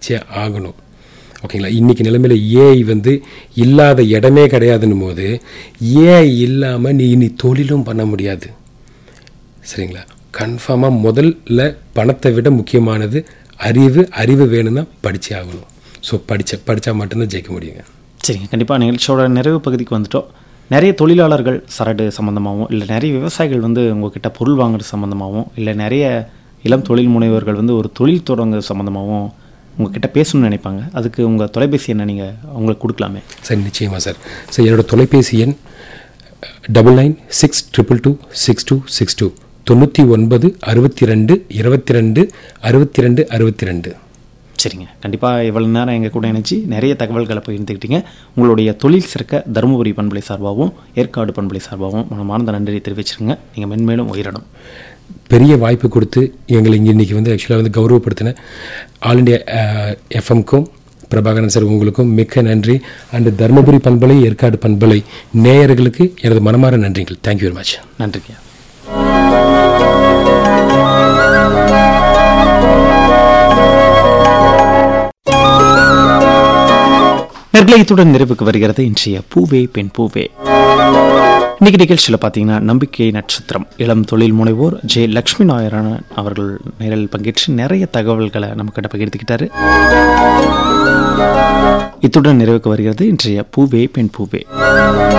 படித்தே ஆகணும். ஓகேங்களா? இன்றைக்கி நிலைமையில் ஏஐ வந்து இல்லாத இடமே கிடையாதுன்னும் போது ஏஐ இல்லாமல் நீ தொழிலும் பண்ண முடியாது. சரிங்களா? கன்ஃபார்மாக முதல்ல பணத்தை விட முக்கியமானது அறிவு வேணும்னா படித்தே ஆகணும். ஸோ படித்தா மட்டும்தான் ஜெயிக்க முடியுங்க. சரிங்க, கண்டிப்பாக நிகழ்ச்சியோட நிறைவு பகுதிக்கு வந்துட்டோம். நிறைய தொழிலாளர்கள் சரடு சம்மந்தமாகவும், இல்லை நிறைய விவசாயிகள் வந்து உங்ககிட்ட பொருள் வாங்குறது சம்மந்தமாகவும், இல்லை நிறைய இளம் தொழில் முனைவர்கள் வந்து ஒரு தொழில் தொடங்குறது சம்மந்தமாகவும் உங்ககிட்ட பேசணும்னு நினைப்பாங்க. அதுக்கு உங்கள் தொலைபேசி என்ன நீங்கள் அவங்களுக்கு கொடுக்கலாமே? சார் நிச்சயமாக சார். என்னோடய தொலைபேசி எண் 9962226262 99 62 22 62 62. சரிங்க, கண்டிப்பாக இவ்வளோ நேரம் எங்கள் கூட இணைச்சி நிறைய தகவல்களை பகிர்ந்துக்கிட்டீங்க. உங்களுடைய தொழில் சிறக்க தருமபுரி பண்பலை சார்பாகவும் ஏற்காடு பண்பலை சார்பாகவும் மனமார்ந்த நன்றியை தெரிவிச்சிருங்க. நீங்கள் மென்மேலும் உயிரிடும். பெரிய வாய்ப்பு கொடுத்து எங்களை இன்றைக்கி வந்து ஆக்சுவலாக வந்து கௌரவப்படுத்தின ஆல் இண்டியா எஃப்எம்க்கும் பிரபாகரன் சார் உங்களுக்கும் மிக்க நன்றி. அண்ட் தருமபுரி பண்பலை ஏற்காடு பண்பலை நேயர்களுக்கு எனது மனமார நன்றிகள். Thank you very much. நன்றிங்க. இத்துடன் நிறைவுக்கு வருகிறது இன்றைய பூவே பெண் பூவே. இன்னைக்கு நிகழ்ச்சியில் பார்த்தீங்கன்னா நம்பிக்கை நட்சத்திரம் இளம் தொழில் முனைவோர் ஜே லட்சுமி நாராயணன் அவர்கள் நேரில் பங்கேற்று நிறைய தகவல்களை நம்மக்கிட்ட பகிர்ந்துக்கிட்டாரு. இத்துடன் நிறைவுக்கு வருகிறது இன்றைய பூவே பெண் பூவே.